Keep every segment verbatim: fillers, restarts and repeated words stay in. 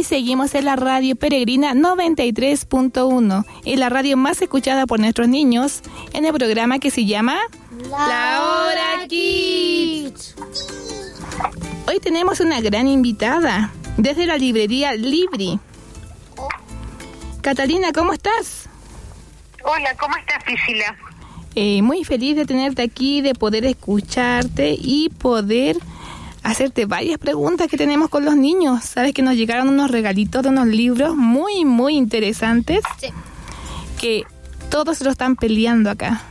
seguimos en la radio Peregrina noventa y tres punto uno, en la radio más escuchada por nuestros niños, en el programa que se llama La, la Hora Kids. Hoy tenemos una gran invitada desde la librería Libri. Catalina, ¿cómo estás? Hola, ¿cómo estás, Priscila? Eh, muy feliz de tenerte aquí, de poder escucharte y poder hacerte varias preguntas que tenemos con los niños. Sabes que nos llegaron unos regalitos de unos libros muy, muy interesantes. Sí. Que todos se lo están peleando acá.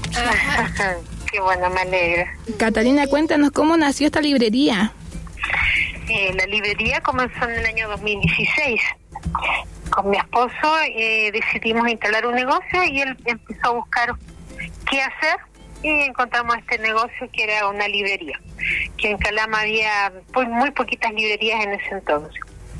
Qué bueno, me alegra. Catalina, cuéntanos cómo nació esta librería. Eh, la librería comenzó en el año dos mil dieciséis. Con mi esposo eh, decidimos instalar un negocio y él empezó a buscar qué hacer y encontramos este negocio que era una librería, que en Calama había pues, muy poquitas librerías en ese entonces.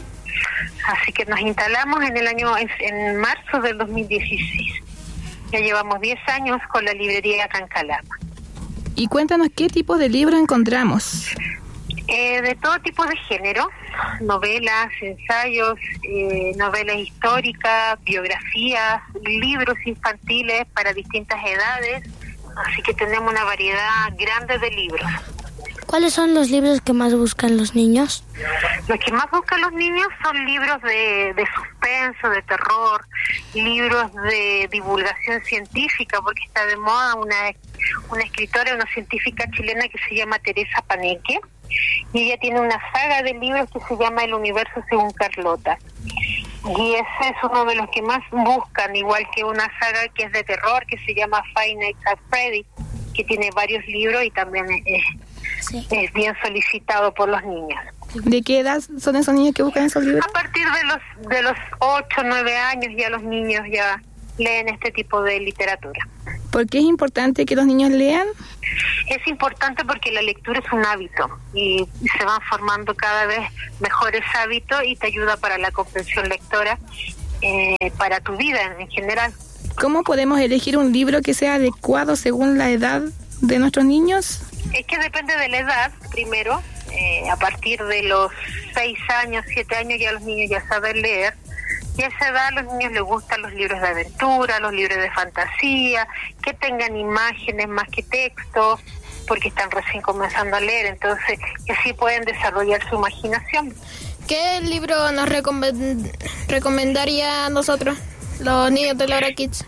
Así que nos instalamos en el año en, en marzo del dos mil dieciséis. Ya llevamos diez años con la librería acá en Calama. Y cuéntanos qué tipos de libros encontramos. Eh, de todo tipo de género, novelas, ensayos, eh, novelas históricas, biografías, libros infantiles para distintas edades, así que tenemos una variedad grande de libros. ¿Cuáles son los libros que más buscan los niños? Los que más buscan los niños son libros de, de suspenso, de terror, libros de divulgación científica, porque está de moda una, una escritora, una científica chilena que se llama Teresa Paneque, y ella tiene una saga de libros que se llama El universo según Carlota. Y ese es uno de los que más buscan, igual que una saga que es de terror, que se llama Five Nights at Freddy, que tiene varios libros y también es, sí. es bien solicitado por los niños. ¿De qué edad son esos niños que buscan esos libros? A partir de los de los ocho, nueve años ya los niños ya leen este tipo de literatura. ¿Por qué es importante que los niños lean? Es importante porque la lectura es un hábito y se van formando cada vez mejores hábitos y te ayuda para la comprensión lectora, eh, para tu vida en general. ¿Cómo podemos elegir un libro que sea adecuado según la edad de nuestros niños? Es que depende de la edad, primero. Eh, a partir de los seis años, siete años ya los niños ya saben leer. Y a esa edad a los niños les gustan los libros de aventura, los libros de fantasía, que tengan imágenes más que texto, porque están recién comenzando a leer, entonces que así pueden desarrollar su imaginación. ¿Qué libro nos recomend- recomendaría a nosotros, los niños de la Hora Kids?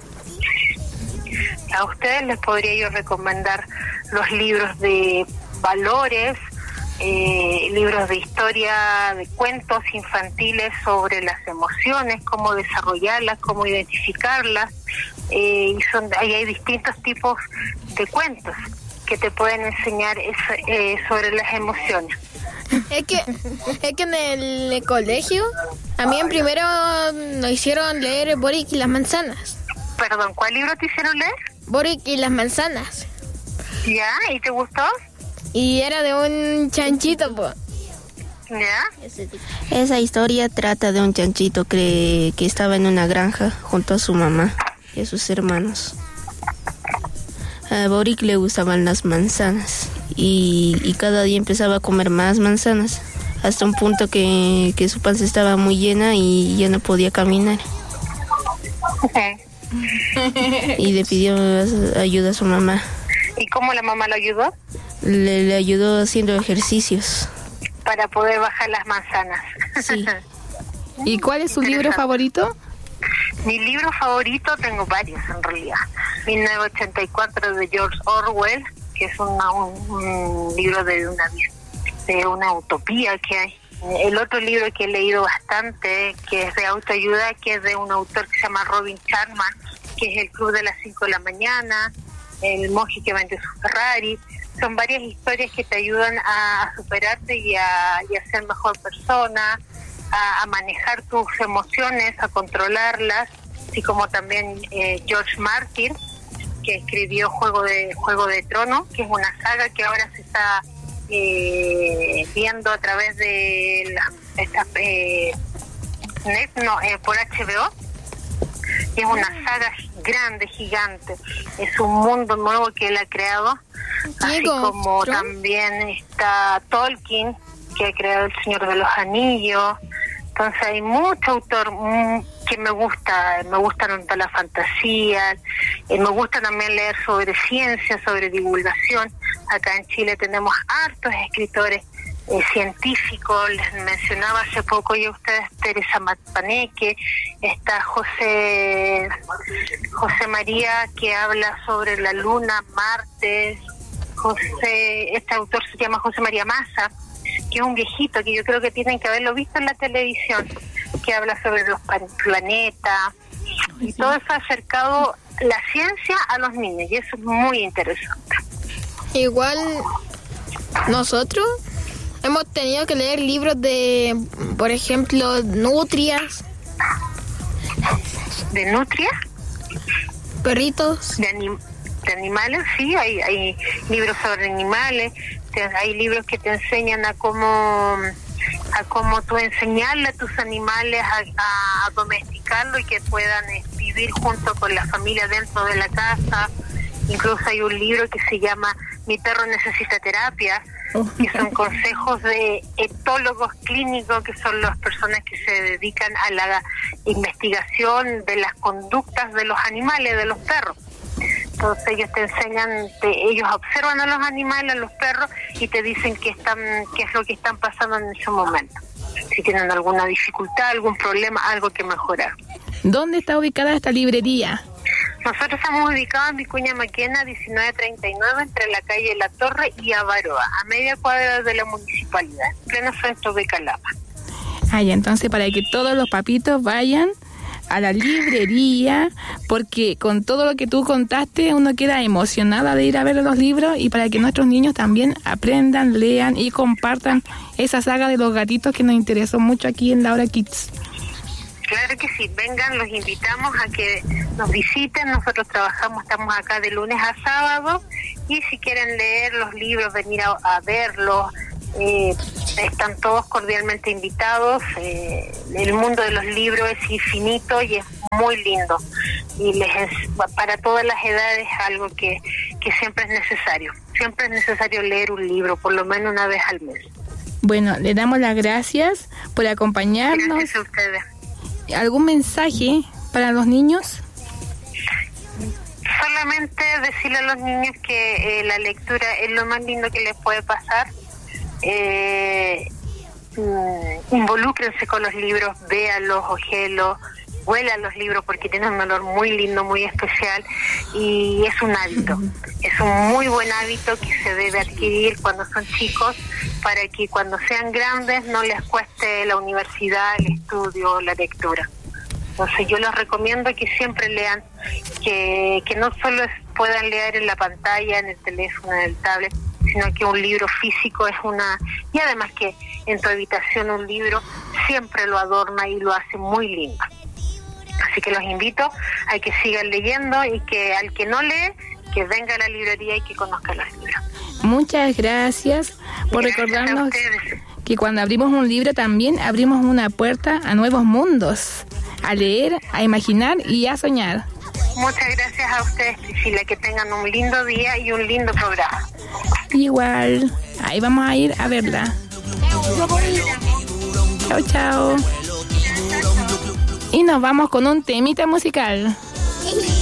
A ustedes les podría yo recomendar los libros de valores, Eh, libros de historia, de cuentos infantiles sobre las emociones, cómo desarrollarlas, cómo identificarlas, eh, y son ahí hay distintos tipos de cuentos que te pueden enseñar eso, eh, sobre las emociones. Es que es que en el colegio a mí en primero nos hicieron leer Boric y las manzanas. Perdón, ¿cuál libro te hicieron leer? Boric y las manzanas. ¿Ya? ¿Y te gustó? Y era de un chanchito, pues. ¿Ya? Esa historia trata de un chanchito que, que estaba en una granja junto a su mamá y a sus hermanos. A Boric le gustaban las manzanas y, y cada día empezaba a comer más manzanas hasta un punto que, que su panza estaba muy llena y ya no podía caminar. Y le pidió ayuda a su mamá. ¿Y cómo la mamá lo ayudó? Le, le ayudó haciendo ejercicios. Para poder bajar las manzanas. Sí. ¿Y cuál es su libro favorito? Mi libro favorito, tengo varios en realidad. mil novecientos ochenta y cuatro de George Orwell, que es una, un, un libro de una, de una utopía que hay. El otro libro que he leído bastante, que es de autoayuda, que es de un autor que se llama Robin Charman, que es El Club de las cinco de la mañana, El monje que vende su Ferrari. Son varias historias que te ayudan a superarte y a, y a ser mejor persona, a, a manejar tus emociones, a controlarlas, así como también eh, George Martin, que escribió Juego de Juego de Tronos, que es una saga que ahora se está eh, viendo a través de la, esta, eh, net, no, eh, por H B O. Es una saga grande, gigante. Es un mundo nuevo que él ha creado. Así como también está Tolkien, que ha creado El Señor de los Anillos. Entonces hay mucho autor mm, que me gusta, me gustan la fantasía, eh, me gusta también leer sobre ciencia, sobre divulgación. Acá en Chile tenemos hartos escritores eh, científicos, les mencionaba hace poco yo a ustedes Teresa Paneque, está José José María, que habla sobre la Luna, Marte. José, este autor se llama José María Massa, que es un viejito que yo creo que tienen que haberlo visto en la televisión, que habla sobre los planetas, y todo eso ha acercado la ciencia a los niños, y eso es muy interesante. Igual nosotros hemos tenido que leer libros de, por ejemplo, nutrias. ¿De nutria? Perritos. De, anim de animales, sí, hay, hay libros sobre animales, te, hay libros que te enseñan a cómo a cómo tú enseñarle a tus animales a, a, a domesticarlo y que puedan eh, vivir junto con la familia dentro de la casa. Incluso hay un libro que se llama Mi perro necesita terapia, que son consejos de etólogos clínicos, que son las personas que se dedican a la investigación de las conductas de los animales, de los perros. Entonces ellos te enseñan, te, ellos observan a los animales, a los perros, y te dicen qué están, qué es lo que están pasando en ese momento. Si tienen alguna dificultad, algún problema, algo que mejorar. ¿Dónde está ubicada esta librería? Nosotros estamos ubicados en Vicuña Maquena, diecinueve treinta y nueve, entre la calle La Torre y Avaroa, a media cuadra de la municipalidad, en pleno centro de Calama. Ah, ya, entonces para que todos los papitos vayan a la librería, porque con todo lo que tú contaste uno queda emocionada de ir a ver los libros, y para que nuestros niños también aprendan, lean y compartan esa saga de los gatitos que nos interesó mucho aquí en Laura Kids. Claro que sí, vengan, los invitamos a que nos visiten. Nosotros trabajamos, estamos acá de lunes a sábado, y si quieren leer los libros, venir a, a verlos, eh, están todos cordialmente invitados. Eh, el mundo de los libros es infinito y es muy lindo, y les es, para todas las edades, algo que, que siempre es necesario. Siempre es necesario leer un libro, por lo menos una vez al mes. Bueno, le damos las gracias por acompañarnos. Gracias a ustedes. ¿Algún mensaje para los niños? Solamente decirle a los niños que eh, la lectura es lo más lindo que les puede pasar. Eh, mm, involúcrense con los libros, véanlos, ojélos, huelan los libros, porque tienen un olor muy lindo, muy especial, y es un hábito. Es un muy buen hábito que se debe adquirir cuando son chicos, para que cuando sean grandes no les cueste la universidad, el estudio, la lectura. Entonces yo les recomiendo que siempre lean, que, que no solo puedan leer en la pantalla, en el teléfono, en el tablet, sino que un libro físico es una... Y además que en tu habitación un libro siempre lo adorna y lo hace muy lindo. Así que los invito a que sigan leyendo, y que al que no lee, que venga a la librería y que conozca los libros. Muchas gracias por gracias recordarnos que cuando abrimos un libro también abrimos una puerta a nuevos mundos, a leer, a imaginar y a soñar. Muchas gracias a ustedes, Priscila, que tengan un lindo día y un lindo programa. Igual, ahí vamos a ir a verla. Chao, chao. Y nos vamos con un temita musical.